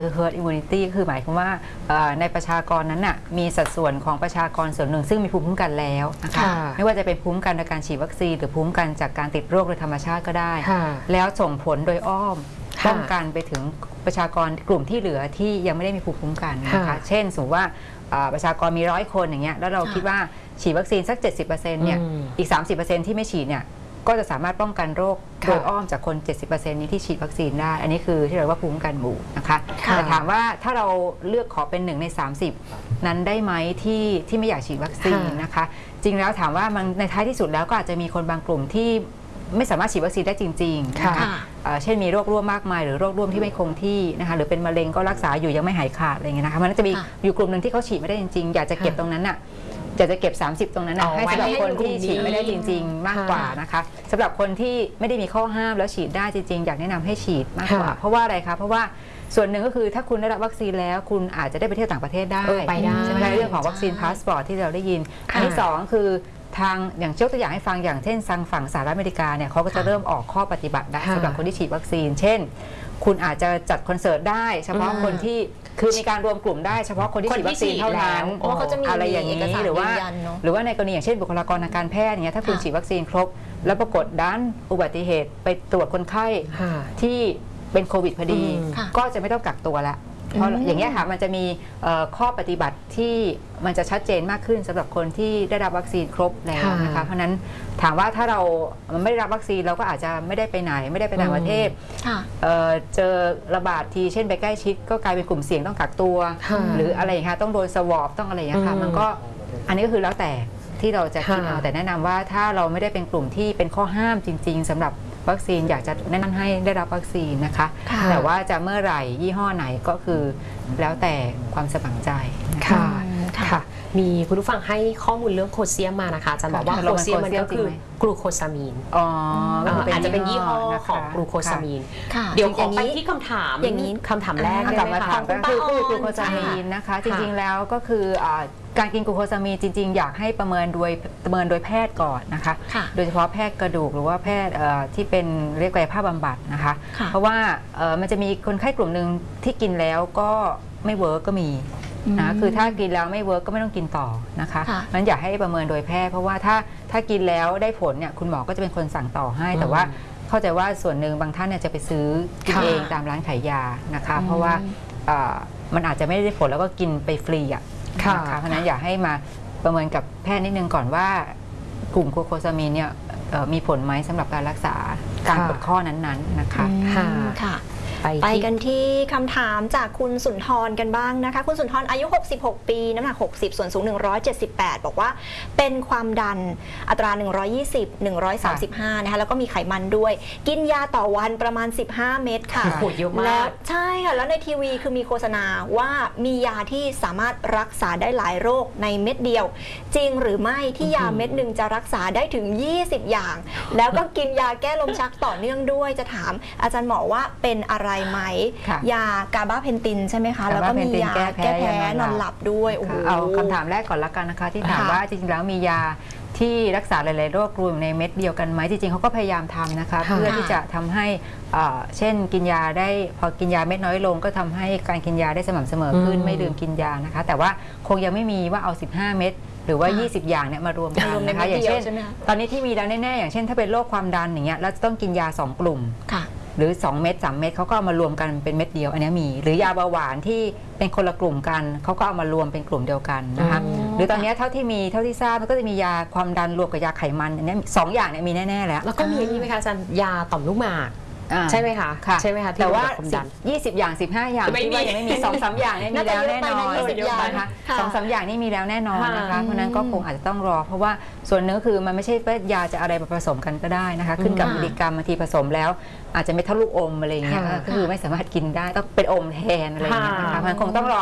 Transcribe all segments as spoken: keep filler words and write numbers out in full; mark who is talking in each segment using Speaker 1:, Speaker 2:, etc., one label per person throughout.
Speaker 1: herd immunity คือหมายความว่าในประชากรนั้นน่ะมีสัดส่วนของประชากรส่วนหนึ่งซึ่งมีภูมิคุ้มกันแล้วนะคะไม่ว่าจะเป็นภูมิคุ้มกันในการฉีดวัคซีนหรือภูมิคุ้มกันจากการติดโรคโดยธรรมชาติก็ได้แล้วส่งผลโดยอ้อมป้องกันไปถึงประชากรกลุ่มที่เหลือที่ยังไม่ได้มีภูมิคุ้มกันนะคะเช่นสมมติว่าประชากรมีร้อยคนอย่างเงี้ยแล้วเราคิดว่าฉีดวัคซีนสัก เจ็ดสิบเปอร์เซ็นต์ เนี่ยอีก สามสิบเปอร์เซ็นต์ ที่ไม่ฉีดเนี่ยก็จะสามารถป้องกันโรคโดยอ้อมจากคน เจ็ดสิบเปอร์เซ็นต์ นี้ที่ฉีดวัคซีนได้อันนี้คือที่เรียกว่าภูมิคุ้มกันหมู่นะคะแต่ถามว่าถ้าเราเลือกขอเป็นหนึ่งในสามสิบนั้นได้ไหมที่ที่ไม่อยากฉีดวัคซีนนะคะจริงแล้วถามว่ามันในท้ายที่สุดแล้วก็อาจจะมีคนบางกลุ่มที่ไม่สามารถฉีดวัคซีนได้จริงๆนะคะเช่นมีโรคร่วมมากมายหรือโรคร่วมที่ไม่คงที่นะคะหรือเป็นมะเร็งก็รักษาอยู่ยังไม่หายขาดอะไรเงี้ยนะคะมันจะมีอยู่กลุ่มหนึ่งที่เขาฉีดไม่ได้จริงๆอยากจะเก็บตรงนั้นน่ะอยากจะเก็บสามสิบตรงนั้นนะให้สำหรับคนที่ฉีดไม่ได้จริงๆมากกว่านะคะสำหรับคนที่ไม่ได้มีข้อห้ามแล้วฉีดได้จริงๆอยากแนะนำให้ฉีดมากกว่าเพราะว่าอะไรคะเพราะว่าส่วนหนึ่งก็คือถ้าคุณได้รับวัคซีนแล้วคุณอาจจะได้ไปเที่ยวต่างประเทศได้ใช่ไหมคะเรื่องของวัคซีนพาสปอร์ตที่เราได้ยินอันที่สองคือทางอย่างยกตัวอย่างให้ฟังอย่างเช่นทางฝั่งสหรัฐอเมริกาเนี่ยเขาก็จะเริ่มออกข้อปฏิบัติได้สำหรับคนที่ฉีดวัคซีนเช่นคุณอาจจะจัดคอนเสิร์ตได้เฉพาะคนที่คือมีการรวมกลุ่มได้เฉพาะคนที่ฉีดวัคซีนเท่านั้นอะไรอย่างนี้หรือว่าหรือว่าในกรณีอย่างเช่นบุคลากรทางการแพทย์เนี่ยถ้าคุณฉีดวัคซีนครบแล้วปรากฏด้านอุบัติเหตุไปตรวจคนไข้ที่เป็นโควิดพอดีก็จะไม่ต้องกักตัวละเพราะอย่างเงี้ยค่ะมันจะมีข้อปฏิบัติที่มันจะชัดเจนมากขึ้นสำหรับคนที่ได้รับวัคซีนครบแล้วนะคะเพราะนั้นถามว่าถ้าเราไม่ได้รับวัคซีนเราก็อาจจะไม่ได้ไปไหนไม่ได้ไปต่างประเทศเจอระบาดทีเช่นไปใกล้ชิดก็กลายเป็นกลุ่มเสี่ยงต้องกักตัวหรืออะไรอย่างเงี้ยต้องโดนสวอปต้องอะไรอย่างเงี้ยค่ะมันก็อันนี้ก็คือแล้วแต่ที่เราจะคิดเอาแต่แนะนำว่าถ้าเราไม่ได้เป็นกลุ่มที่เป็นข้อห้ามจริงๆสำหรับวัคซีนอยากจะแนะนำให้ได้รับวัคซีนนะคะแต่ว่าจะเมื่อไหร่ยี่ห้อไหนก็คือแล้วแต่ความสมัครใจ
Speaker 2: ค่ะค่ะมีคุณผู้ฟังให้ข้อมูลเรื่องโคเซียมมานะคะจะบอกว่าโคเซียมมันก็คือกลูโคซามีนอ๋ออาจจะเป็นยี่ห้อของกลูโคซามีนเดี๋ยวขอไปที่คำถามอย่างนี้คำถามแรกได้ไหมคะ
Speaker 1: ก็คือกลูโคซามีนนะคะจริงๆแล้วก็คือการกินกลูโคซามีนจริงๆอยากให้ประเมินโดยประเมินโดยแพทย์ก่อนนะคะโดยเฉพาะแพทย์กระดูกหรือว่าแพทย์ที่เป็นเรียกกายภาพบำบัดนะคะเพราะว่ามันจะมีคนไข้กลุ่มหนึ่งที่กินแล้วก็ไม่เวิร์กก็มีนะคือถ้ากินแล้วไม่เวิร์กก็ไม่ต้องกินต่อนะคะมันอยากให้ประเมินโดยแพทย์เพราะว่าถ้าถ้ากินแล้วได้ผลเนี่ยคุณหมอก็จะเป็นคนสั่งต่อให้แต่ว่าเข้าใจว่าส่วนหนึ่งบางท่านเนี่ยจะไปซื้อกินเองตามร้านขายยานะคะเพราะว่ามันอาจจะไม่ได้ผลแล้วก็กินไปฟรีอ่ะนะคะเพราะนั้นอยากให้มาประเมินกับแพทย์นิดนึงก่อนว่ากลุ่มกลูโคซามีนเนี่ยมีผลไหมสำหรับการรักษาการปวดข้อนั้นๆนะคะ
Speaker 3: ค่ะไปกันที่คำถามจากคุณสุนทรกันบ้างนะคะคุณสุนทรอายุหกสิบหกปีน้ำหนักหกสิบส่วนสูงหนึ่งร้อยเจ็ดสิบแปดบอกว่าเป็นความดันอัตราหนึ่งร้อยยี่สิบ หนึ่งร้อยสามสิบห้านะคะแล้วก็มีไขมันด้วยกินยาต่อวันประมาณสิบห้าเม็ดค่ะ
Speaker 2: โหเยอะมาก
Speaker 3: ใช่ค่ะแล้วในทีวีคือมีโฆษณาว่ามียาที่สามารถรักษาได้หลายโรคในเม็ดเดียวจริงหรือไม่ที่ยาเม็ดหนึ่งจะรักษาได้ถึงยี่สิบอย่างแล้วก็กินยาแก้ลมชักต่อเนื่องด้วยจะถามอาจารย์หมอว่าเป็นอะไรไหมยากาบาเพนตินใช่ไหมคะแล้วก็มียาแก้แพ้นอนหลับด้วย
Speaker 1: เอาคำถามแรกก่อนละกันนะคะที่ถามว่าจริงๆแล้วมียาที่รักษาหลายๆโรครวมในเม็ดเดียวกันไหมจริงๆเขาก็พยายามทำนะคะเพื่อที่จะทำให้เช่นกินยาได้พอกินยาเม็ดน้อยลงก็ทำให้การกินยาได้สม่ำเสมอขึ้นไม่ลืมกินยานะคะแต่ว่าคงยังไม่มีว่าเอาสิบห้าเม็ดหรือว่ายี่สิบอย่างเนี่ยมารวมกันนะคะอย่างเช่นตอนนี้ที่มีแล้วแน่ๆอย่างเช่นถ้าเป็นโรคความดันอย่างเงี้ยแล้วจะต้องกินยาสองกลุ่มหรือสองเม็ดสามเม็ดเขาก็เอามารวมกันเป็นเม็ดเดียวอันนี้มีหรือยาเบาหวานที่เป็นคนละกลุ่มกันเขาก็เอามารวมเป็นกลุ่มเดียวกันนะคะหรือตอนนี้เท่าที่มีเท่าที่ทราบมันก็จะมียาความดันรวมกับยาไขมันอันนี้สองอย่างเนี่ยมีแน่ๆแล้ว
Speaker 2: แล้วก็มีนี่ไหมคะอาจารย์ยาต่อมลูกหมากใช่ไหมคะใช่ไหมคะ
Speaker 1: แต่ว่ายี่สิบอย่างสิบห้าอย่างที่ว่ายังไม่มีสองสามอย่างนี่มีแล้วแน่นอนนะคะสองสามอย่างนี่มีแล้วแน่นอนนะคะเพราะนั้นก็คงอาจจะต้องรอเพราะว่าส่วนเนื้อคือมันไม่ใช่ว่ายาจะอะไรผสมกันก็ได้นะคะขึ้นกับมิลลิกรัมบางทีผสมแล้วอาจจะไม่เท่าลูกอมอะไรเงี้ยก็คือไม่สามารถกินได้ต้องเป็นอมแทนอะไรเงี้ยนะคะมันคงต้องรอ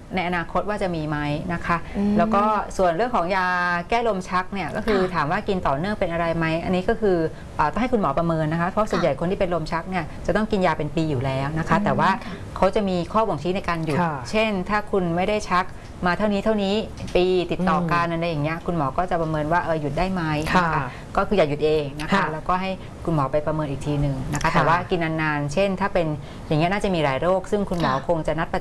Speaker 1: ในอนาคตว่าจะมีไหมนะคะแล้วก็ส่วนเรื่องของยาแก้ลมชักเนี่ยก็คือถามว่ากินต่อเนื่องเป็นอะไรไหมอันนี้ก็คือต้องให้คุณหมอประเมินนะคะเพราะส่วนใหญ่คนที่เป็นลมชักเนี่ยจะต้องกินยาเป็นปีอยู่แล้วนะคะแต่ว่าเขาจะมีข้อบ่งชี้ในการหยุดเช่นถ้าคุณไม่ได้ชักมาเท่านี้เท่านี้ปีติดต่อกันอะไรอย่างเงี้ยคุณหมอก็จะประเมินว่าเออหยุดได้ไหมนะคะก็คืออย่าหยุดเองนะคะแล้วก็ให้คุณหมอไปประเมินอีกทีหนึ่งนะคะแต่ว่ากินนานๆเช่นถ้าเป็นอย่างเงี้ยน่าจะมีหลายโรคซึ่งคุณหมอคงจะนัด